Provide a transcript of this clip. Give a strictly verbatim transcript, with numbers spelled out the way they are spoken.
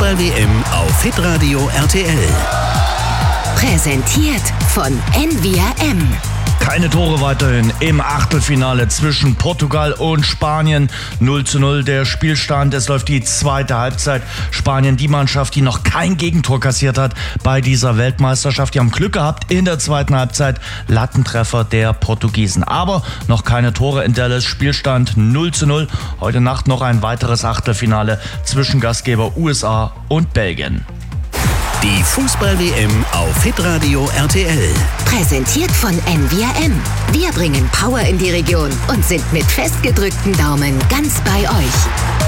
Fußball-W M auf hitradio R T L. Präsentiert von Envia M. Keine Tore weiterhin im Achtelfinale zwischen Portugal und Spanien. null zu null der Spielstand. Es läuft die zweite Halbzeit. Spanien, die Mannschaft, die noch kein Gegentor kassiert hat bei dieser Weltmeisterschaft. Die haben Glück gehabt in der zweiten Halbzeit. Lattentreffer der Portugiesen. Aber noch keine Tore in Dallas. Spielstand null zu null. Heute Nacht noch ein weiteres Achtelfinale zwischen Gastgeber U S A und Belgien. Die Fußball-W M auf hitradio R T L. Präsentiert von Envia M. Wir bringen Power in die Region und sind mit festgedrückten Daumen ganz bei euch.